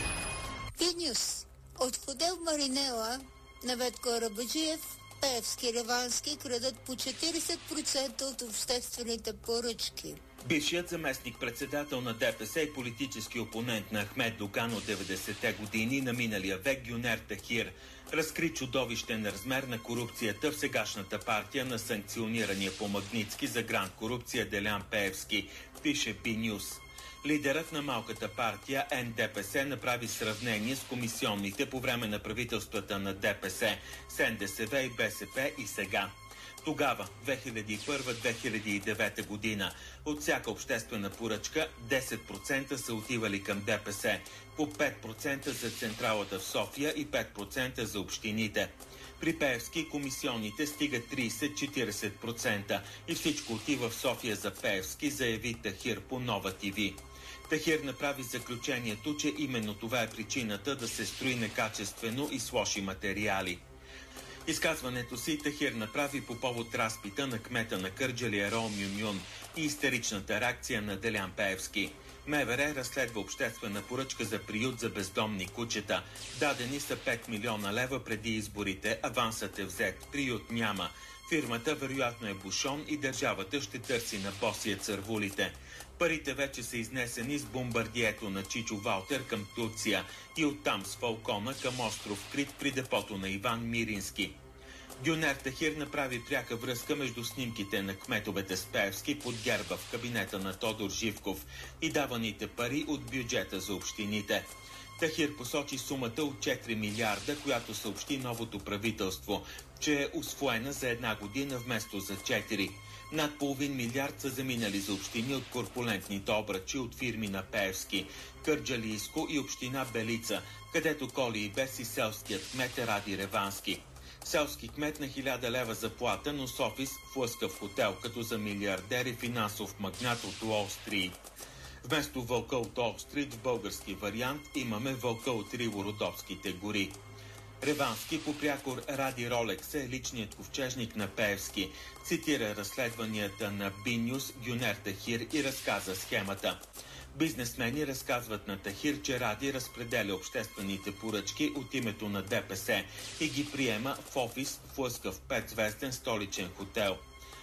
Бинюс. От хотел Маринела на Ветко Арабаджиев, Пеевски, Ревански крадат по четирийсет процента от обществените поръчки. Бившият заместник-председател на ДПС и политически опонент на Ахмед Доган от деветдесетте години на миналия век Гюнер Тахир разкри чудовищен размер на корупцията в сегашната партия на санкционирания по Магнитски за гранд корупция Делян Пеевски, пише Би-Нюс. Лидерът на малката партия Ен Де Пе Се направи сравнение с комисионните по време на правителствата на ДПС, С Ен Де Се Ве и Бе Се Пе и сега. Тогава, две хиляди и първа - две хиляди и девета година, от всяка обществена поръчка десет процента са отивали към Де Пе Се, по пет процента за централата в София и пет процента за общините. При Пеевски комисионните стигат трийсет до четирийсет процента и всичко отива в София за Пеевски, заяви Тахир по Нова ТВ. Тахир направи заключението, че именно това е причината да се строи некачествено и с лоши материали. Изказването си Тахир направи по повод разпита на кмета на Кърджали Ерол Мюмюн и истеричната реакция на Делян Пеевски. Ме Ве Ре разследва обществена поръчка за приют за бездомни кучета. Дадени са пет милиона лева преди изборите, авансът е взет, приют няма. Фирмата вероятно е бушон и държавата ще търси на босия цървулите. Парите вече са изнесени с бомбардието на Чичо Валтер към Турция и оттам с Фалкона към остров Крит при депото на Иван Мирински. Гюнер Тахир направи пряка връзка между снимките на кметовете с Пеевски под герба в кабинета на Тодор Живков и даваните пари от бюджета за общините. Тахир посочи сумата от четири милиарда, която съобщи новото правителство, че е усвоена за една година вместо за четири. Над половин милиард са заминали за общини от корпулентните обръчи от фирми на Пеевски, Кърджалийско и община Белица, където коли и без и селският кмет е Ради Ревански. Селски кмет на хиляда лева заплата, но с офис в лъскав хотел, като за милиардер и финансов магнат от Уол Стрит. Вместо вълка от Уол Стрит в български вариант имаме вълка от Ривородопските гори. Ревански по прякор Ради Ролекс е личният ковчежник на Пеевски. Цитира разследванията на Би-Нюс Гюнер Тахир и разказа схемата. Бизнесмени разказват на Тахир, че Ради разпределя обществените поръчки от името на Де Пе Се и ги приема в офис в лъскав петзвезден столичен хотел.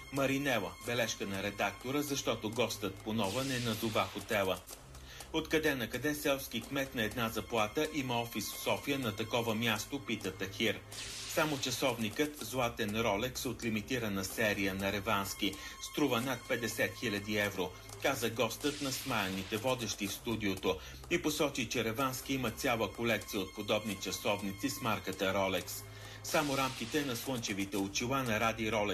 Маринела, бележка на редактора, защото гостът по нова не назова хотела. Откъде на къде селски кмет на една заплата има офис в София на такова място, пита Тахир. Само часовникът златен Ролекс от лимитирана серия на Ревански струва над петдесет хиляди евро, каза гостът на смаяните водещи в студиото и посочи, че Ревански има цяла колекция от подобни часовници с марката Ролекс. Само рамките на слънчевите очила на Ради Ролекс